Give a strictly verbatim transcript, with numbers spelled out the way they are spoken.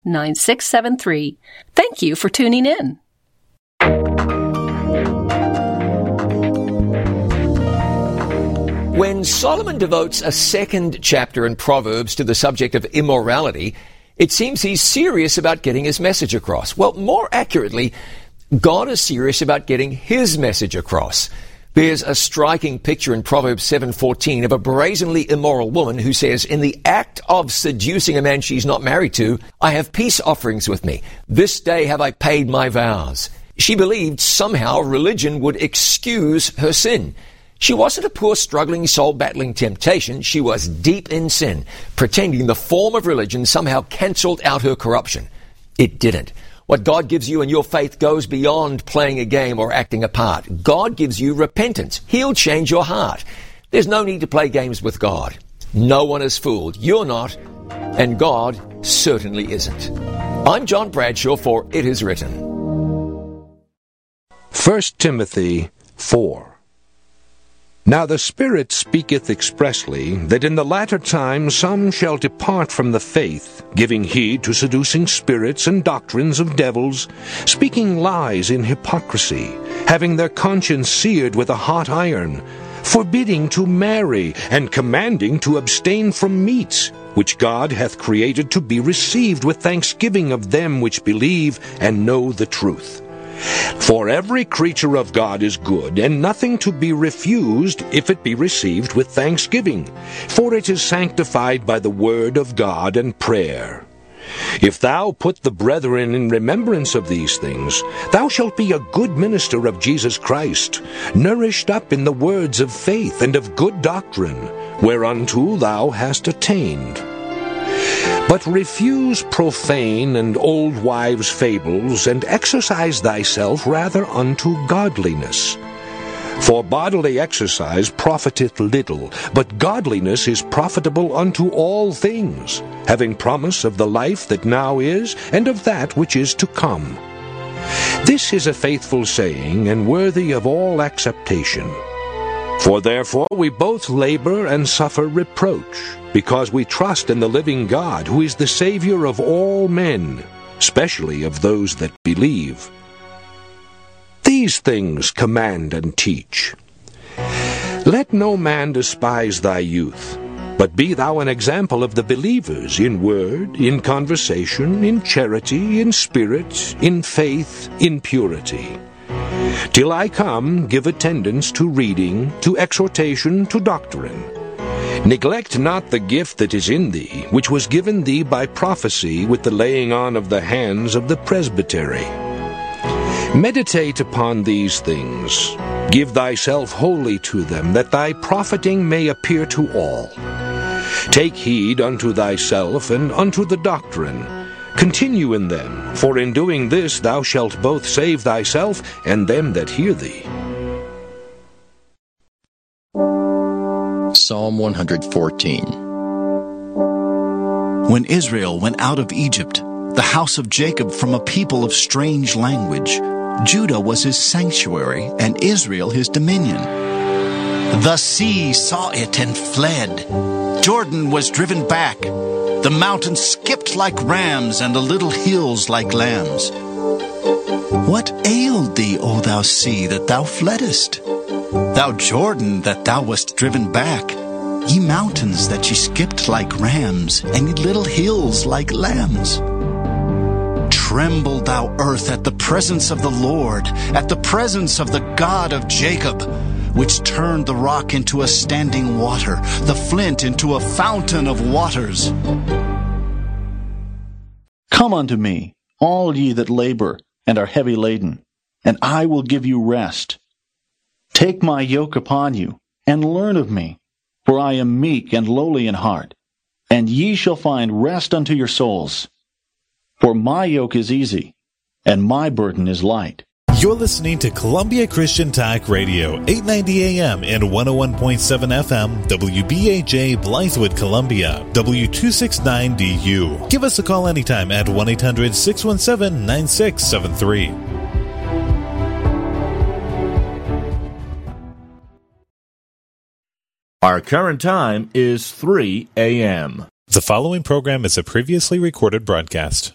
nine six seven three. Thank you for tuning in. When Solomon devotes a second chapter in Proverbs to the subject of immorality, it seems he's serious about getting his message across. Well, more accurately, God is serious about getting his message across. There's a striking picture in Proverbs seven fourteen of a brazenly immoral woman who says, "In the act of seducing a man she's not married to, I have peace offerings with me. This day have I paid my vows." She believed somehow religion would excuse her sin. She wasn't a poor, struggling soul battling temptation. She was deep in sin, pretending the form of religion somehow cancelled out her corruption. It didn't. What God gives you in your faith goes beyond playing a game or acting a part. God gives you repentance. He'll change your heart. There's no need to play games with God. No one is fooled. You're not, and God certainly isn't. I'm John Bradshaw for It Is Written. First Timothy four. Now the Spirit speaketh expressly, that in the latter time some shall depart from the faith, giving heed to seducing spirits and doctrines of devils, speaking lies in hypocrisy, having their conscience seared with a hot iron, forbidding to marry, and commanding to abstain from meats, which God hath created to be received with thanksgiving of them which believe and know the truth. For every creature of God is good, and nothing to be refused if it be received with thanksgiving, for it is sanctified by the word of God and prayer. If thou put the brethren in remembrance of these things, thou shalt be a good minister of Jesus Christ, nourished up in the words of faith and of good doctrine, whereunto thou hast attained. But refuse profane and old wives' fables, and exercise thyself rather unto godliness. For bodily exercise profiteth little, but godliness is profitable unto all things, having promise of the life that now is, and of that which is to come. This is a faithful saying, and worthy of all acceptation. For therefore we both labor and suffer reproach, because we trust in the living God, who is the Savior of all men, especially of those that believe. These things command and teach. Let no man despise thy youth, but be thou an example of the believers in word, in conversation, in charity, in spirit, in faith, in purity. Till I come, give attendance to reading, to exhortation, to doctrine. Neglect not the gift that is in thee, which was given thee by prophecy with the laying on of the hands of the presbytery. Meditate upon these things. Give thyself wholly to them, that thy profiting may appear to all. Take heed unto thyself and unto the doctrine. Continue in them, for in doing this thou shalt both save thyself and them that hear thee. Psalm one fourteen. When Israel went out of Egypt, the house of Jacob from a people of strange language, Judah was his sanctuary, and Israel his dominion. The sea saw it and fled. Jordan was driven back. The mountains skipped like rams, and the little hills like lambs. What ailed thee, O thou sea, that thou fleddest? Thou Jordan, that thou wast driven back? Ye mountains, that ye skipped like rams, and ye little hills like lambs? Tremble, thou earth, at the presence of the Lord, at the presence of the God of Jacob, which turned the rock into a standing water, the flint into a fountain of waters. Come unto me, all ye that labor and are heavy laden, and I will give you rest. Take my yoke upon you, and learn of me, for I am meek and lowly in heart, and ye shall find rest unto your souls. For my yoke is easy, and my burden is light. You're listening to Columbia Christian Talk Radio, eight ninety A M and one oh one point seven F M, W B A J, Blythewood, Columbia, W two sixty-nine D U. Give us a call anytime at one eight hundred six one seven nine six seven three. Our current time is three A M. The following program is a previously recorded broadcast.